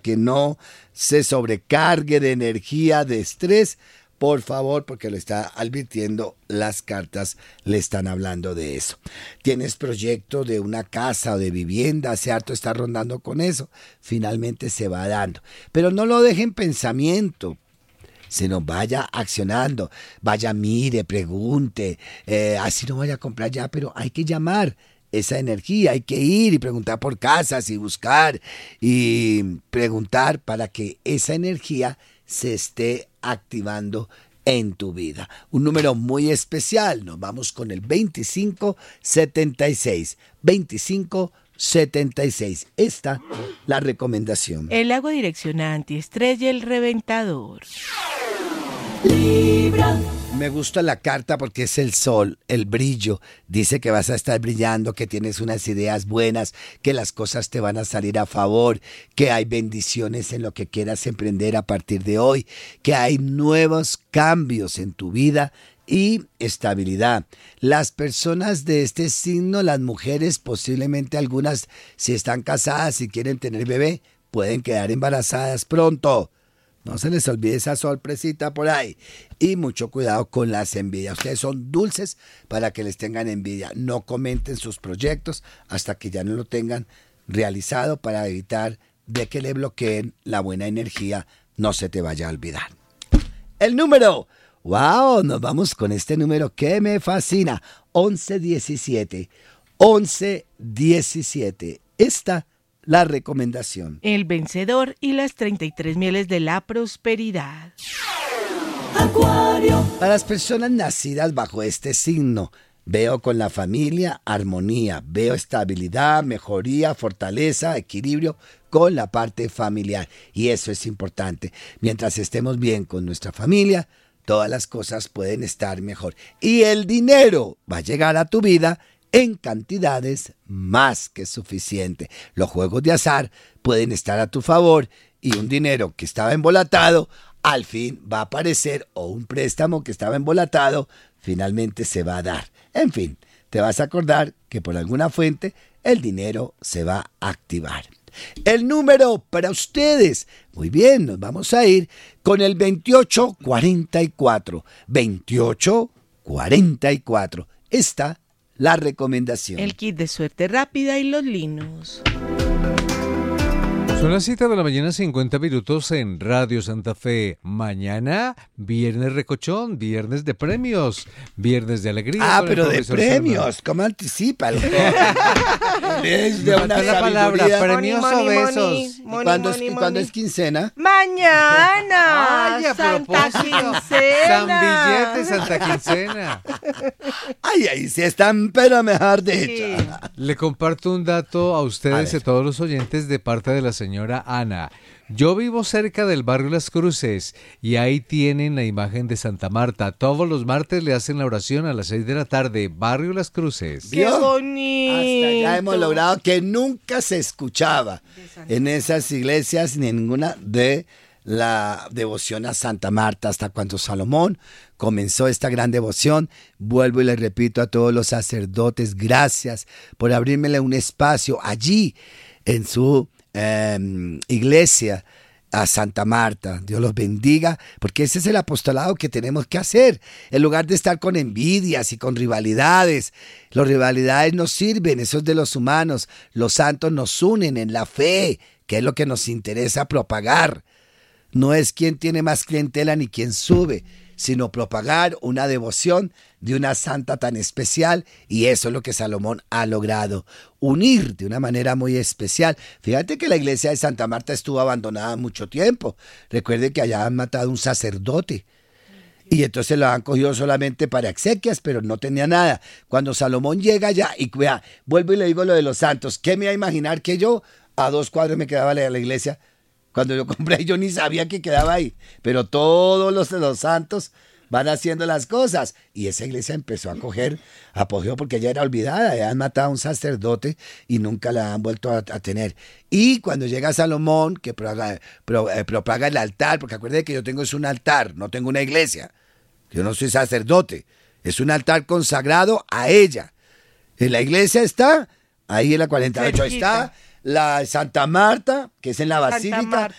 que no se sobrecargue de energía, de estrés, por favor, porque lo está advirtiendo, las cartas le están hablando de eso. ¿Tienes proyecto de una casa o de vivienda? Hace harto está rondando con eso. Finalmente se va dando. Pero no lo deje en pensamiento, sino vaya accionando. Vaya, mire, pregunte. Así no vaya a comprar ya, pero hay que llamar esa energía. Hay que ir y preguntar por casas y buscar y preguntar para que esa energía se esté activando en tu vida. Un número muy especial. Nos vamos con el 2576. 2576. Esta la recomendación. El agua direcciona antiestrés y el reventador. Libra. Me gusta la carta porque es el sol, el brillo. Dice que vas a estar brillando, que tienes unas ideas buenas, que las cosas te van a salir a favor, que hay bendiciones en lo que quieras emprender a partir de hoy, que hay nuevos cambios en tu vida y estabilidad. Las personas de este signo, las mujeres, posiblemente algunas, si están casadas y quieren tener bebé, pueden quedar embarazadas pronto. No se les olvide esa sorpresita por ahí. Y mucho cuidado con las envidias. Ustedes son dulces para que les tengan envidia. No comenten sus proyectos hasta que ya no lo tengan realizado para evitar de que le bloqueen la buena energía. No se te vaya a olvidar. El número. ¡Wow! Nos vamos con este número que me fascina. 1117. 1117. Esta la recomendación. El vencedor y las 33 mieles de la prosperidad. Acuario. Para las personas nacidas bajo este signo, veo con la familia armonía, veo estabilidad, mejoría, fortaleza, equilibrio con la parte familiar. Y eso es importante. Mientras estemos bien con nuestra familia, todas las cosas pueden estar mejor. Y el dinero va a llegar a tu vida en cantidades más que suficiente. Los juegos de azar pueden estar a tu favor y un dinero que estaba embolatado al fin va a aparecer, o un préstamo que estaba embolatado finalmente se va a dar. En fin, te vas a acordar que por alguna fuente el dinero se va a activar. El número para ustedes. Muy bien, nos vamos a ir con el 2844. 2844. Esta la recomendación. El kit de suerte rápida y los linos. Son las 7 de la mañana, 50 minutos en Radio Santa Fe. Mañana, viernes recochón, viernes de premios, viernes de alegría. Pero de premios, Serna. ¿Cómo anticipa? Es de una la palabra, premios o besos. ¿Cuándo es quincena? Mañana. Ay, a Santa propósito. Quincena. San Billete, Santa Quincena. Ay, sí están, pero mejor dicho. Sí. Le comparto un dato a ustedes y a todos los oyentes de parte de la señora Ana. Yo vivo cerca del barrio Las Cruces y ahí tienen la imagen de Santa Marta. Todos los martes le hacen la oración a las 6 de la tarde. Barrio Las Cruces. ¡Qué bonito! Hasta ya hemos logrado que nunca se escuchaba en esas iglesias ni en ninguna de la devoción a Santa Marta, hasta cuando Salomón comenzó esta gran devoción. Vuelvo y le repito a todos los sacerdotes, gracias por abrirmele un espacio allí en su iglesia a Santa Marta. Dios los bendiga, porque ese es el apostolado que tenemos que hacer, en lugar de estar con envidias y con rivalidades. Las rivalidades nos sirven, eso es de los humanos. Los santos nos unen en la fe, que es lo que nos interesa propagar. No es quién tiene más clientela ni quién sube, sino propagar una devoción de una santa tan especial, y eso es lo que Salomón ha logrado, unir de una manera muy especial. Fíjate que la iglesia de Santa Marta estuvo abandonada mucho tiempo. Recuerde que allá han matado a un sacerdote, y entonces lo han cogido solamente para exequias, pero no tenía nada. Cuando Salomón llega allá, y vea, vuelvo y le digo lo de los santos, ¿qué me iba a imaginar que yo a 2 cuadros me quedaba la iglesia? Cuando yo compré, yo ni sabía que quedaba ahí. Pero todos los santos van haciendo las cosas. Y esa iglesia empezó a coger apogeo porque ella era olvidada. Ya han matado a un sacerdote y nunca la han vuelto a tener. Y cuando llega Salomón, que propaga el altar, porque acuérdense que yo tengo es un altar, no tengo una iglesia. Yo no soy sacerdote. Es un altar consagrado a ella. En la iglesia está, ahí en la 48 está la Santa Marta, que es en la Basílica,